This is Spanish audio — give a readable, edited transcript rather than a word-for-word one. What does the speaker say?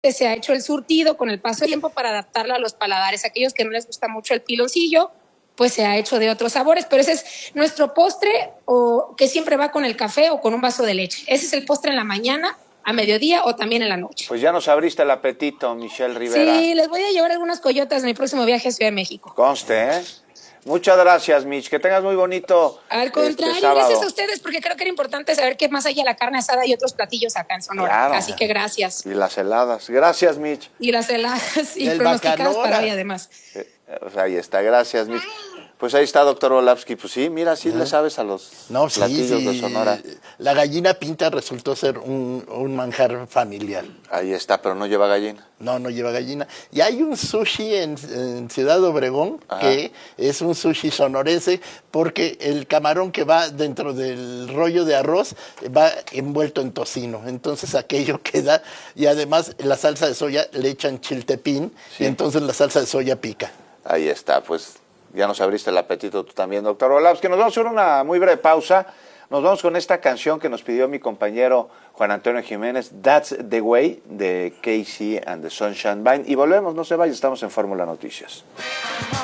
se ha hecho el surtido con el paso del tiempo para adaptarlo a los paladares. Aquellos que no les gusta mucho el piloncillo, pues se ha hecho de otros sabores, pero ese es nuestro postre, o que siempre va con el café o con un vaso de leche. Ese es el postre en la mañana, a mediodía o también en la noche. Pues ya nos abriste el apetito, Michelle Rivera. Sí, les voy a llevar algunas coyotas en mi próximo viaje a Ciudad de México. Conste, ¿eh? Muchas gracias, Mitch. Que tengas muy bonito. Al contrario, gracias a ustedes, porque creo que era importante saber que más allá de la carne asada hay otros platillos acá en Sonora. Claro. Así que gracias. Y las heladas. Gracias, Mitch. Y las heladas y pronosticadas para hoy, además. Ahí está, gracias, Mitch. Pues ahí está, doctor Volapsky. Pues sí, mira, sí le sabes a los platillos de Sonora. La gallina pinta resultó ser un manjar familiar. Ahí está, pero no lleva gallina. No lleva gallina. Y hay un sushi en Ciudad Obregón, que es un sushi sonorense, porque el camarón que va dentro del rollo de arroz va envuelto en tocino. Entonces aquello queda, y además la salsa de soya le echan chiltepín, y entonces la salsa de soya pica. Ahí está, pues ya nos abriste el apetito tú también, doctor Volapsky. Nos vamos a hacer una muy breve pausa. Nos vamos con esta canción que nos pidió mi compañero Juan Antonio Jiménez, That's the Way, de KC and the Sunshine Band. Y volvemos, no se vaya, estamos en Fórmula Noticias.